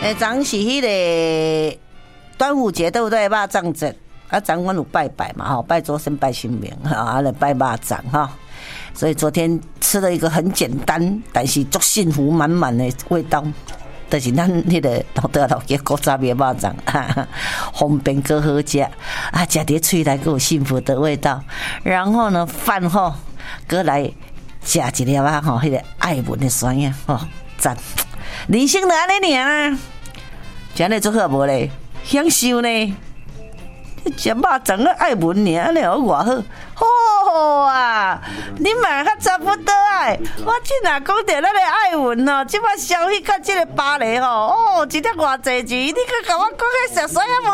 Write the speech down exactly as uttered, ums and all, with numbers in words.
诶，昨是迄个端午节对不对？肉粽节啊，昨晚有拜拜嘛，哈，拜祖先拜神明，哈，来拜肉粽哈。所以昨天吃了一个很简单，但是足幸福满满的味道，就是咱迄个老德老家古早味肉粽，方便搁好食啊，食伫嘴内搁有幸福的味道。然后呢，饭后搁来食一粒啊，吼，迄个爱文的酸呀，吼，赞！人生就安尼尔啊，真嘞做好无咧？享受呢？食肉粽啊，爱文尔，安尼好偌好，好好啊！你嘛较差不多啊！我即若讲着咱的爱文哦，即摆消费到即个巴黎吼，哦，一粒偌济钱，你搁甲我讲个熟悉啊无？